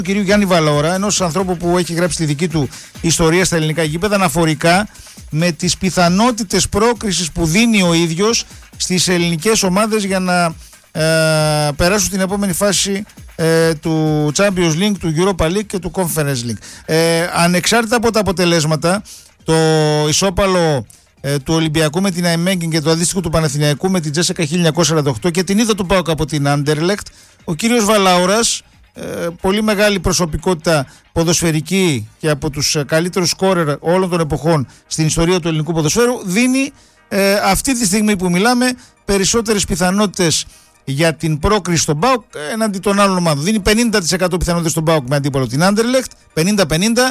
του κυρίου Γιάννη Βαλαώρα, ενός ανθρώπου που έχει γράψει τη δική του ιστορία στα ελληνικά γήπεδα, αναφορικά με τις πιθανότητες πρόκρισης που δίνει ο ίδιος στις ελληνικές ομάδες για να περάσουν στην επόμενη φάση του Champions League, του Europa League και του Conference League. Ανεξάρτητα από τα αποτελέσματα, το ισόπαλο του Ολυμπιακού με την Nijmegen και το αντίστοιχο του Παναθηναϊκού με την Τζέσσεκα 1948 και την είδα του ΠΑΟΚ από την Anderlecht, ο κύριος Βαλαώρας, πολύ μεγάλη προσωπικότητα ποδοσφαιρική και από τους καλύτερους σκόρερ όλων των εποχών στην ιστορία του ελληνικού ποδοσφαίρου, δίνει αυτή τη στιγμή που μιλάμε περισσότερες πιθανότητες για την πρόκριση στον ΠΑΟΚ έναντι των άλλων ομάδων. Δίνει 50% πιθανότητες στον ΠΑΟΚ με αντίπαλο την Anderlecht, 50-50,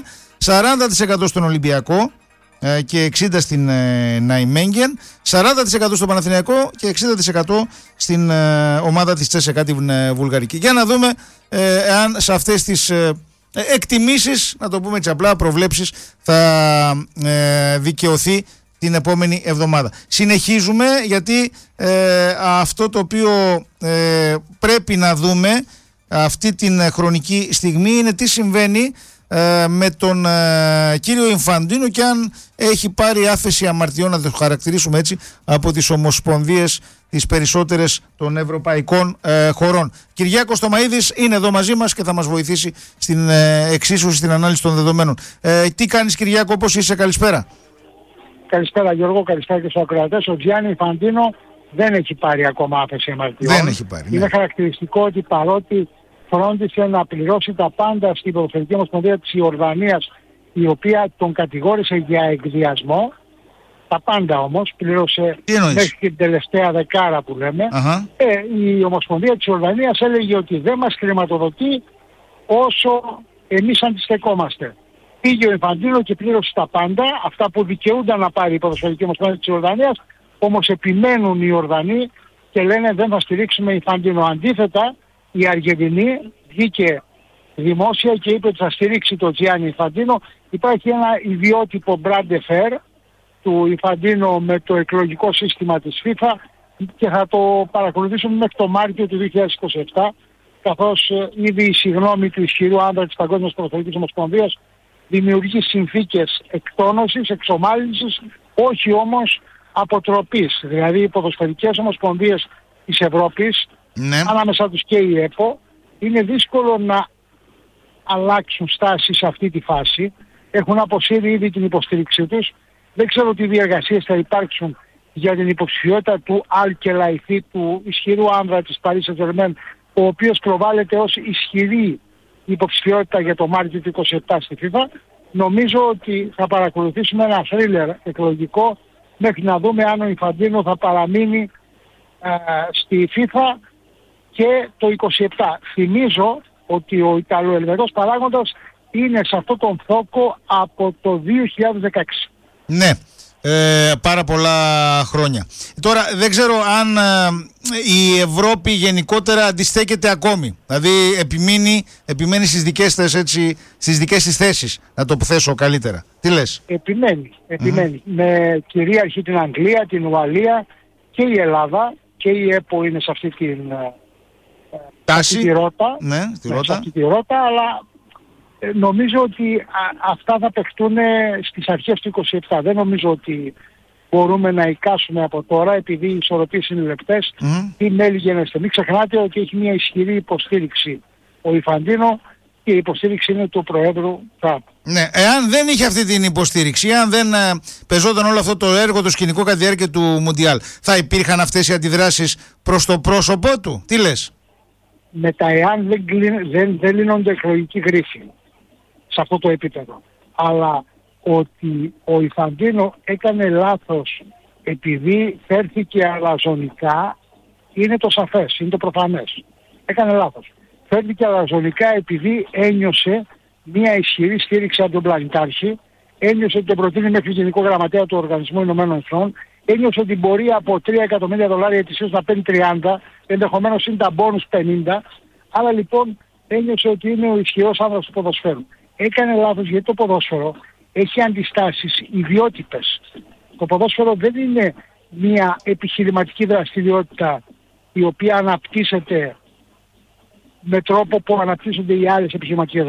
40% στον Ολυμπιακό και 60% στην Nijmegen, 40% στον Παναθηναϊκό και 60% στην ομάδα της Τσέσσεκα, την βουλγαρική. Για να δούμε εάν σε αυτές τις εκτιμήσεις, να το πούμε έτσι απλά, προβλέψεις, θα δικαιωθεί την επόμενη εβδομάδα. Συνεχίζουμε, γιατί αυτό το οποίο πρέπει να δούμε αυτή την χρονική στιγμή είναι τι συμβαίνει με τον κύριο Ινφαντίνο και αν έχει πάρει άφεση αμαρτιών, να το χαρακτηρίσουμε έτσι, από τις ομοσπονδίες τις περισσότερες των ευρωπαϊκών χωρών. Κυριάκος Τομαΐδης είναι εδώ μαζί μας και θα μας βοηθήσει στην εξίσωση, στην ανάλυση των δεδομένων. Τι κάνεις, Κυριάκο, πώς είσαι, καλησπέρα? Καλησπέρα Γιώργο, καλησπέρα και στους ακροατές. Ο Τζιάννη Ινφαντίνο δεν έχει πάρει ακόμα άφεση αμαρτιών. Δεν έχει πάρει. Είναι χαρακτηριστικό ότι παρότι φρόντισε να πληρώσει τα πάντα στην Ποδοσφαιρική Ομοσπονδία της Ιορδανίας, η οποία τον κατηγόρησε για εκβιασμό, τα πάντα όμως, πλήρωσε μέχρι και την τελευταία δεκάρα που λέμε, η Ομοσπονδία της Ιορδανίας έλεγε ότι δεν μας χρηματοδοτεί όσο εμείς αντιστεκόμαστε. Πήγε ο Ινφαντίνο και πλήρωσε τα πάντα, αυτά που δικαιούνταν να πάρει η Ποδοσφαιρική Ομοσπονδία της Ιορδανίας, όμως επιμένουν οι Ιορδανοί και λένε δεν θα στηρίξουμε Ινφαντίνο. Αντίθετα, η Αργεντινή βγήκε δημόσια και είπε ότι θα στηρίξει τον Τζιάννη Ινφαντίνο. Υπάρχει ένα ιδιότυπο brand affair του Ινφαντίνο με το εκλογικό σύστημα της FIFA και θα το παρακολουθήσουμε μέχρι το Μάρτιο του 2027, καθώς ήδη η συγγνώμη του ισχυρού άντρα της Παγκόσμιας Ποδοσφαιρικής Ομοσπονδίας δημιουργεί συνθήκες εκτόνωσης, εξομάλυνσης, όχι όμως αποτροπής. Δηλαδή οι ποδοσφαιρικές ομοσπονδίες της Ευρώπης, ανάμεσα τους και η ΕΠΟ, είναι δύσκολο να αλλάξουν στάση σε αυτή τη φάση. Έχουν αποσύρει ήδη την υποστήριξή τους. Δεν ξέρω τι διεργασίες θα υπάρξουν για την υποψηφιότητα του Αλ-Κελαϊθή, του ισχυρού άνδρα της Paris Saint-Germain, ο οποίος προβάλλεται ως ισχυρή υποψηφιότητα για το Μάρτιο του 27 στη FIFA. Νομίζω ότι θα παρακολουθήσουμε ένα θρίλερ εκλογικό μέχρι να δούμε αν ο Ινφαντίνο θα παραμείνει στη FIFA και το 27. Θυμίζω ότι ο Ιταλοελβετός παράγοντας είναι σε αυτό τον θόκο από το 2016. Ναι, πάρα πολλά χρόνια. Τώρα δεν ξέρω αν η Ευρώπη γενικότερα αντιστέκεται ακόμη. Δηλαδή επιμένει στις δικές της, έτσι, στις δικές της θέσεις, να το θέσω καλύτερα. Τι λες? Επιμένει. Με κυρίαρχη την Αγγλία, την Ουαλία και η Ελλάδα, και η ΕΠΟ είναι σε αυτή την τάση, τη ρότα, αλλά νομίζω ότι αυτά θα παιχτούν στις αρχές του 27. Δεν νομίζω ότι μπορούμε να εικάσουμε από τώρα, επειδή οι ισορροπίες είναι λεπτές, τι μέλη γενέστε. Μην ξεχνάτε ότι έχει μια ισχυρή υποστήριξη ο Ινφαντίνο και η υποστήριξη είναι του Προέδρου Τραμπ. Ναι, εάν δεν είχε αυτή την υποστήριξη, εάν δεν πεζόταν όλο αυτό το έργο, το σκηνικό κατά τη διάρκεια του Μουντιάλ, θα υπήρχαν αυτές οι αντιδράσεις προς το πρόσωπό του? Τι λες? Με τα εάν δεν λύνονται εκλογικοί γρίφοι σε αυτό το επίπεδο. Αλλά ότι ο Ινφαντίνο έκανε λάθος επειδή φέρθηκε αλαζονικά είναι το σαφές, είναι το προφανές. Έκανε λάθος. Φέρθηκε αλαζονικά επειδή ένιωσε μια ισχυρή στήριξη από τον πλανητάρχη, ένιωσε ότι τον προτείνει μέχρι Γενικό Γραμματέα του Οργανισμού Ηνωμένων Εθνών, ένιωσε ότι μπορεί από $3 εκατομμύρια ετησίως να παίρνει 30, ενδεχομένως είναι τα μπόνους 50, άρα λοιπόν ένιωσε ότι είναι ο ισχυρός άνδρας του ποδοσφαίρου. Έκανε λάθος γιατί το ποδόσφαιρο έχει αντιστάσεις ιδιότυπες. Το ποδόσφαιρο δεν είναι μια επιχειρηματική δραστηριότητα η οποία αναπτύσσεται με τρόπο που αναπτύσσονται οι άλλες επιχειρηματικές